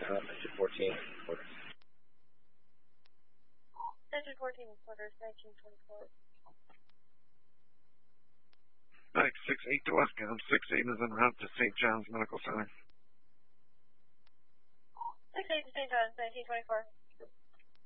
Engine 14, orders. Engine 14, orders, 1924. Mike 68 to Westcom, 68 is en route to St. John's Medical Center. 68 to St. John's, 1924.